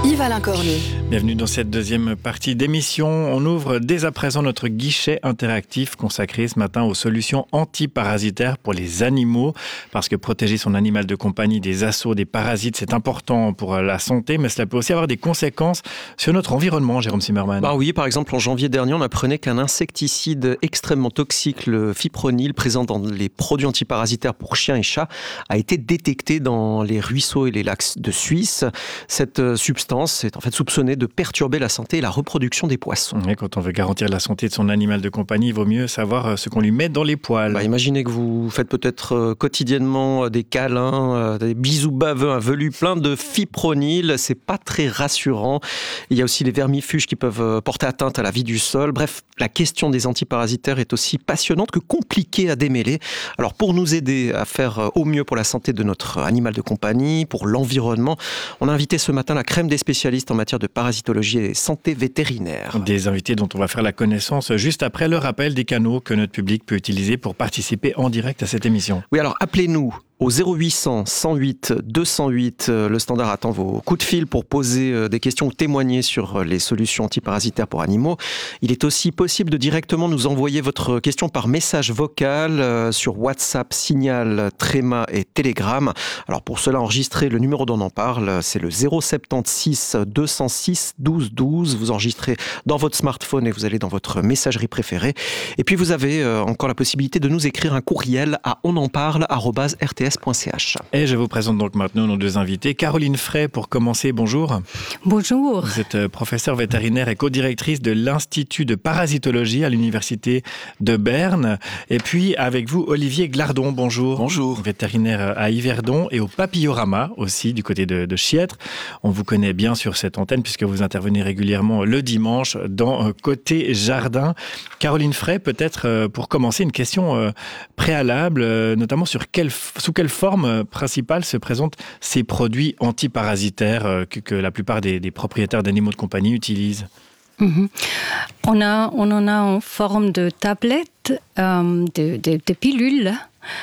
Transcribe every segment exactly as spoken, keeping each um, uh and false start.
Yves-Alain Cornu. Bienvenue dans cette deuxième partie d'émission. On ouvre dès à présent notre guichet interactif consacré ce matin aux solutions antiparasitaires pour les animaux. Parce que protéger son animal de compagnie des assauts des parasites, c'est important pour la santé, mais cela peut aussi avoir des conséquences sur notre environnement, Jérôme Zimmermann. Bah oui, par exemple, en janvier dernier, on apprenait qu'un insecticide extrêmement toxique, le fipronil, présent dans les produits antiparasitaires pour chiens et chats, a été détecté dans les ruisseaux et les lacs de Suisse. Cette substance est en fait soupçonnée de perturber la santé et la reproduction des poissons. Et quand on veut garantir la santé de son animal de compagnie, il vaut mieux savoir ce qu'on lui met dans les poils. Bah, imaginez que vous faites peut-être quotidiennement des câlins, des bisous baveux, un velu plein de fipronil. C'est pas très rassurant. Il y a aussi les vermifuges qui peuvent porter atteinte à la vie du sol. Bref, la question des antiparasitaires est aussi passionnante que compliquée à démêler. Alors pour nous aider à faire au mieux pour la santé de notre animal de compagnie, pour l'environnement, on a invité ce matin la crème des spécialistes en matière de parasitologie et santé vétérinaire. Des invités dont on va faire la connaissance juste après le rappel des canaux que notre public peut utiliser pour participer en direct à cette émission. Oui, alors appelez-nous au zéro huit cents cent huit deux cent huit. Le standard attend vos coups de fil pour poser des questions ou témoigner sur les solutions antiparasitaires pour animaux. Il est aussi possible de directement nous envoyer votre question par message vocal sur WhatsApp, Signal, Threema et Telegram. Alors pour cela, enregistrez le numéro dont on en parle, c'est le zéro soixante-seize deux cent six douze douze. Vous enregistrez dans votre smartphone et vous allez dans votre messagerie préférée. Et puis vous avez encore la possibilité de nous écrire un courriel à onenparle arobase r t s point c h. Et je vous présente donc maintenant nos deux invités. Caroline Frey, pour commencer, bonjour. Bonjour. Vous êtes professeure vétérinaire et co-directrice de l'Institut de parasitologie à l'Université de Berne. Et puis avec vous, Olivier Glardon, bonjour. Bonjour. Vétérinaire à Yverdon et au Papillorama aussi, du côté de, de Chiètre. On vous connaît bien sur cette antenne puisque vous intervenez régulièrement le dimanche dans Côté Jardin. Caroline Frey, peut-être pour commencer, une question préalable, notamment sur quelle, sous quelle forme principale se présentent ces produits antiparasitaires que, que la plupart des, des propriétaires d'animaux de compagnie utilisent? Mmh. On, a, on en a en forme de tablettes, euh, de, de, de pilules,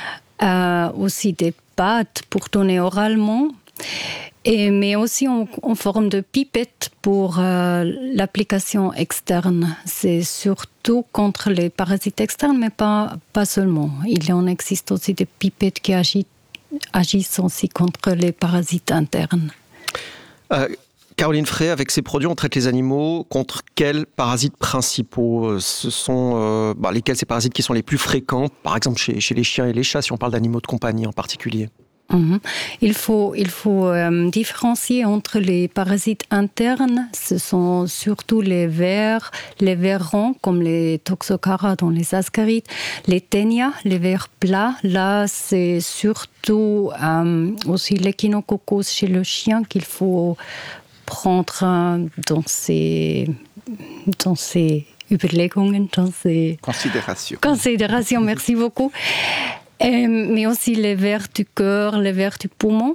euh, aussi des pâtes pour donner oralement, et, mais aussi en, en forme de pipettes pour euh, l'application externe. C'est surtout contre les parasites externes, mais pas, pas seulement. Il en existe aussi des pipettes qui agissent, agissent aussi contre les parasites internes. Euh... Caroline Frey, avec ces produits, on traite les animaux contre quels parasites principaux? Ce sont euh, bah, lesquels ces parasites qui sont les plus fréquents, par exemple chez, chez les chiens et les chats, si on parle d'animaux de compagnie en particulier? Mmh. Il faut, il faut euh, différencier entre les parasites internes, ce sont surtout les vers, les vers ronds comme les Toxocara dans les ascarides, les Taenia, les vers plats. Là, c'est surtout euh, aussi l'échinococcus chez le chien qu'il faut prendre dans ses, dans ses Überlegungen, dans ses considérations. Considérations, merci beaucoup. Et, mais aussi les vers du cœur, les vers du poumon.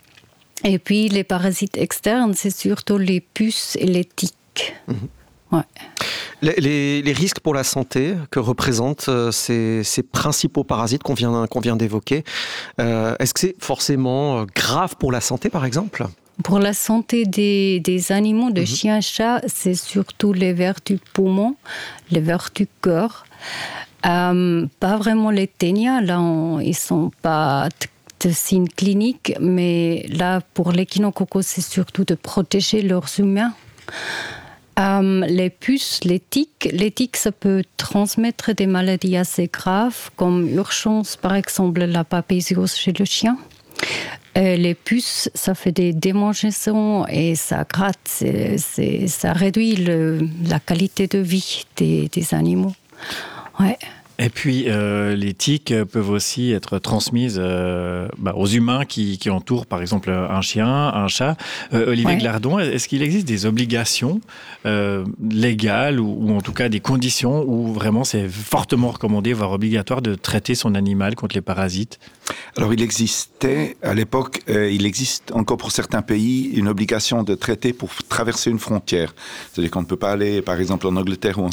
Et puis les parasites externes, c'est surtout les puces et les tiques. Mmh. Ouais. Les, les, les risques pour la santé que représentent euh, ces, ces principaux parasites qu'on vient, qu'on vient d'évoquer, euh, est-ce que c'est forcément grave pour la santé, par exemple ? Pour la santé des, des animaux, de mmh. chiens, chats, c'est surtout les vers du poumon, les vers du cœur. Euh, pas vraiment les Taenia, là, on, ils ne sont pas de signes cliniques, mais là, pour l'échinococcus, c'est surtout de protéger leurs humains. Euh, les puces, les tiques, les tiques, ça peut transmettre des maladies assez graves, comme urgence, par exemple, la babésiose chez le chien. Et les puces, ça fait des démangeaisons et ça gratte, c'est, c'est, ça réduit le, la qualité de vie des, des animaux. Ouais. Et puis, euh, les tiques peuvent aussi être transmises euh, bah, aux humains qui, qui entourent, par exemple, un chien, un chat. Euh, Olivier ouais. Glardon, est-ce qu'il existe des obligations euh, légales ou, ou en tout cas des conditions où vraiment c'est fortement recommandé, voire obligatoire, de traiter son animal contre les parasites? Alors, il existait, à l'époque, euh, il existe encore pour certains pays une obligation de traiter pour traverser une frontière. C'est-à-dire qu'on ne peut pas aller, par exemple, en Angleterre ou en